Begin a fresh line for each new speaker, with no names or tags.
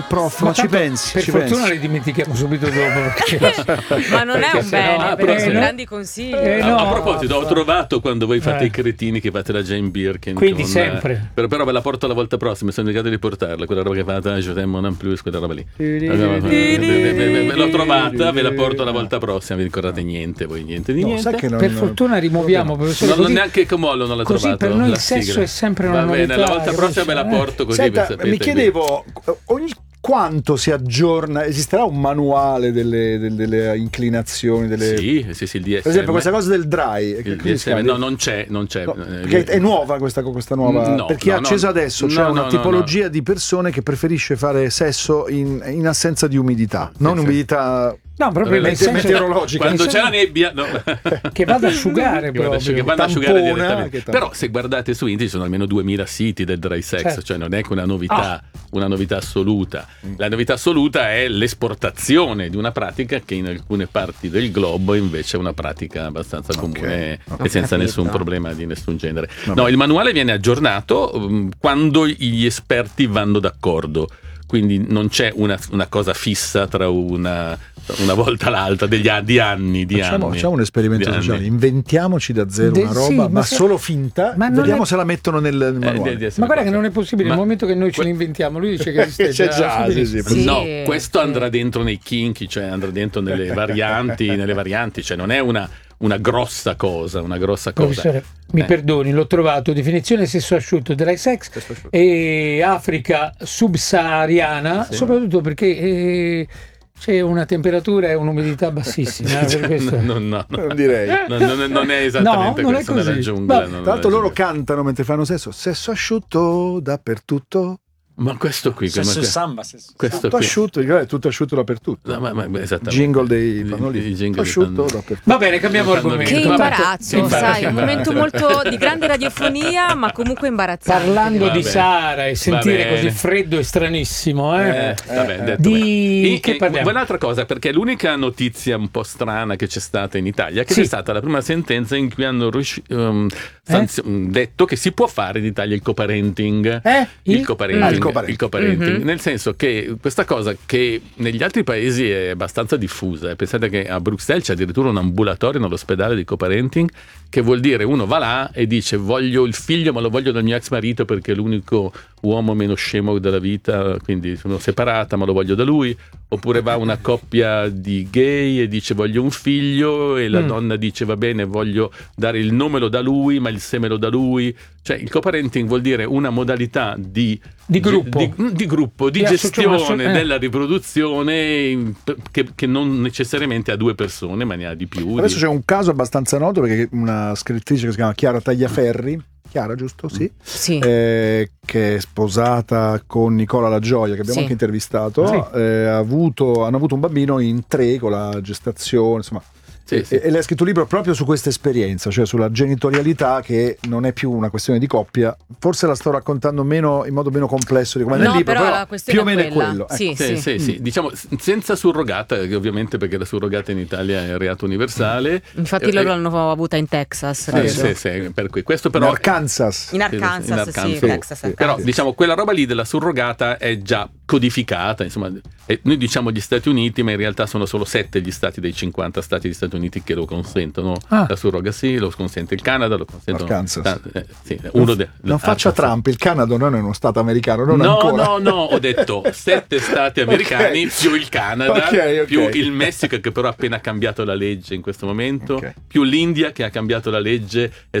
Prof, ma ci pensi?
Per
ci
fortuna
pensi.
le dimentichiamo subito dopo.
Ma non è un bene, perché sono grandi consigli.
no.
A proposito, ho trovato quando voi fate i cretini che fate la Jane Birkin.
Quindi sempre.
Però ve la porto la volta prossima, sono indicato di portarla, quella roba che fate Je t'aime mon plus, quella roba lì. L'ho trovata, ve la porto la volta prossima, vi ricordate niente, voi niente di niente.
Sai che non,
Per fortuna rimuoviamo, professore,
Non
così-
neanche Comollo non l'ha
così
trovato.
per noi
la
il sesso
sigla.
è sempre una
Va bene,
novità,
la volta prossima ve la
capisci?
porto così
Senta,
vi sapete.
mi chiedevo, ogni quanto si aggiorna, esisterà un manuale delle inclinazioni, delle...
Sì, il DSM.
Per esempio questa cosa del dry,
Il
come si chiama?
DSM, no, non c'è.
No, perché è nuova questa nuova,
No,
per chi è
no,
acceso
no.
adesso c'è
No,
una
no,
tipologia di persone che preferisce fare sesso in assenza di umidità, non
sì.
umidità
No, proprio nel senso
meteorologica.
Quando c'è la nebbia, no.
che vada ad asciugare
Che vada
proprio.
a asciugare
Tampona,
direttamente.
che tampona.
Però se guardate su internet ci sono almeno 2000 siti del dry sex,
Certo.
cioè non è che una novità assoluta. La novità assoluta è l'esportazione di una pratica che in alcune parti del globo invece è una pratica abbastanza comune e senza nessun problema di nessun genere. No, il manuale viene aggiornato quando gli esperti vanno d'accordo. Quindi non c'è una cosa fissa tra una volta all'altra di anni.
Facciamo un esperimento
Di
sociale,
anni.
inventiamo da zero una
Sì,
roba, ma
se-
solo finta,
ma non
vediamo
è-
se la mettono nel manuale.
Ma guarda che non è possibile, nel momento che noi ce lo inventiamo, lui dice che esiste
C'è già,
subito.
sì.
Sì.
No, questo andrà dentro nei kinky, cioè andrà dentro nelle varianti, cioè non è una grossa cosa.
Professore, mi perdoni, l'ho trovato, definizione sesso asciutto, dry sex e Africa subsahariana, soprattutto perché c'è una temperatura e un'umidità bassissima. Per questo.
No.
Non direi.
Non è esattamente
No, non è
questo
così.
nella giungla.
Ma-
non
Tra l'altro
nella
loro
giungla.
cantano mentre fanno sesso asciutto dappertutto,
Ma questo qui,
Sesso e samba.
questo
tutto
qui.
asciutto, è tutto asciutto dappertutto.
No, ma esattamente.
Jingle dei pannolini,
I jingle
asciutto
dei pannolini.
dappertutto.
Va bene, cambiamo argomento.
Che
Che
imbarazzo, sai, un momento molto di grande radiofonia, ma comunque imbarazzante.
Parlando
Va
di
bene.
Sara e sentire
Va
così
bene.
freddo e stranissimo,
Vabbè, detto
di
bene.
che parliamo?
Un'altra cosa, perché l'unica notizia un po' strana che c'è stata in Italia è che
Sì.
c'è stata la prima sentenza in cui hanno detto che si può fare in Italia il co-parenting. Il co-parenting. Nel senso che questa cosa che negli altri paesi è abbastanza diffusa. Pensate che a Bruxelles c'è addirittura un ambulatorio nell'ospedale di co-parenting, che vuol dire uno va là e dice voglio il figlio ma lo voglio dal mio ex marito perché è l'unico uomo meno scemo della vita, quindi sono separata ma lo voglio da lui. Oppure va una coppia di gay e dice voglio un figlio e la donna dice va bene, voglio dare il nome lo da lui ma il seme lo da lui. Cioè il co-parenting vuol dire una modalità di gruppo, di gestione della riproduzione che non necessariamente ha due persone ma ne ha di più.
Adesso c'è un caso abbastanza noto perché una scrittrice che si chiama Chiara Tagliaferri, Chiara, giusto? Sì.
Sì.
Che è sposata con Nicola La Gioia, che abbiamo anche intervistato. Hanno avuto un bambino in 3 con la gestazione, insomma.
Sì.
E lei ha scritto un libro proprio su questa esperienza, cioè sulla genitorialità, che non è più una questione di coppia. Forse la sto raccontando in modo meno complesso di come nel libro,
però
però
la questione
più o meno
è quella.
quello. Ecco.
Sì.
Diciamo senza surrogata, che ovviamente perché la surrogata in Italia è reato universale.
Infatti loro l'hanno avuta in Texas.
Sì, per cui questo però
In Arkansas.
In Arkansas, sì, Texas.
Però diciamo quella roba lì della surrogata è già codificata, insomma, noi diciamo gli Stati Uniti, ma in realtà sono solo 7 gli stati dei 50 stati degli Stati Uniti che lo consentono. La surroga sì, lo consente il Canada, lo consentono
Arkansas.
Non
faccia Trump, il Canada non è uno stato americano, non ancora.
No, ho detto 7 stati americani più il Canada, più il Messico che però ha appena cambiato la legge in questo momento, più l'India che ha cambiato la legge e